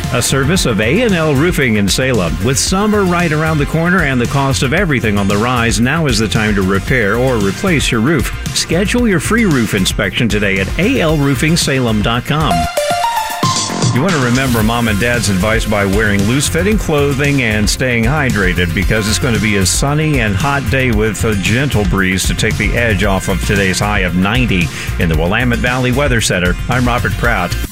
A service of A&L Roofing in Salem. With summer right around the corner and the cost of everything on the rise, now is the time to repair or replace your roof. Schedule your free roof inspection today at alroofingsalem.com. You want to remember Mom and Dad's advice by wearing loose-fitting clothing and staying hydrated, because it's going to be a sunny and hot day with a gentle breeze to take the edge off of totay's high of 90 in the Willamette Valley Weather Center. I'm Robert Prout.